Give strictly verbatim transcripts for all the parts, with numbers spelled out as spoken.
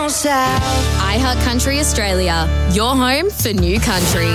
iHeart Country Australia, your home for new country.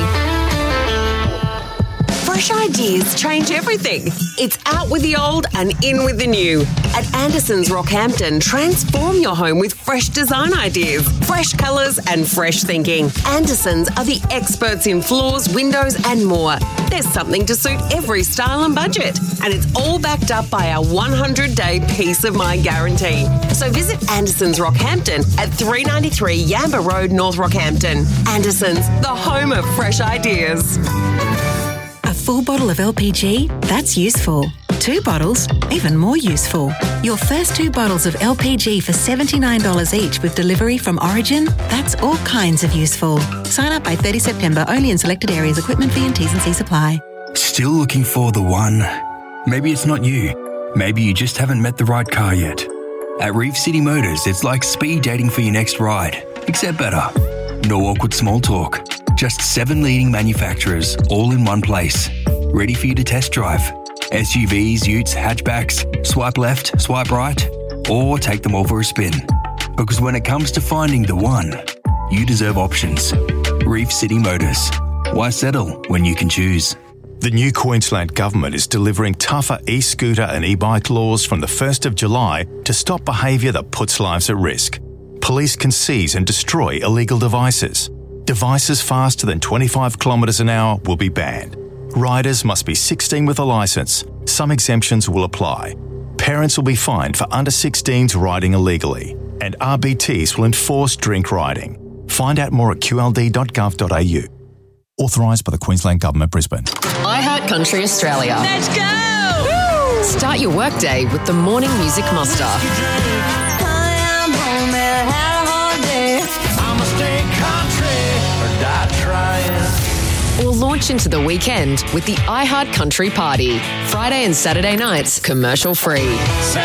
Fresh ideas change everything. It's out with the old and in with the new. At Anderson's Rockhampton, transform your home with fresh design ideas, fresh colours and fresh thinking. Anderson's are the experts in floors, windows and more. There's something to suit every style and budget. And it's all backed up by our one hundred day peace of mind guarantee. So visit Anderson's Rockhampton at three ninety-three Yamba Road, North Rockhampton. Anderson's, the home of fresh ideas. A full bottle of L P G? That's useful. Two bottles? Even more useful. Your first two bottles of L P G for seventy-nine dollars each with delivery from Origin? That's all kinds of useful. Sign up by thirtieth September only in selected areas. Equipment fee and T's and C's apply. Still looking for the one? Maybe it's not you. Maybe you just haven't met the right car yet. At Reef City Motors, it's like speed dating for your next ride, except better. No awkward small talk. Just seven leading manufacturers, all in one place. Ready for you to test drive. S U Vs, utes, hatchbacks, swipe left, swipe right, or take them all for a spin. Because when it comes to finding the one, you deserve options. Reef City Motors. Why settle when you can choose? The new Queensland Government is delivering tougher e-scooter and e-bike laws from the first of July to stop behaviour that puts lives at risk. Police can seize and destroy illegal devices. Devices faster than twenty-five kilometres an hour will be banned. Riders must be sixteen with a licence. Some exemptions will apply. Parents will be fined for under sixteens riding illegally. And R B Ts will enforce drink riding. Find out more at q l d dot gov dot a u. Authorised by the Queensland Government, Brisbane. iHeart Country Australia. Let's go! Woo! Start your workday with the Morning Music Muster. Or launch into the weekend with the iHeart Country Party. Friday and Saturday nights, commercial free.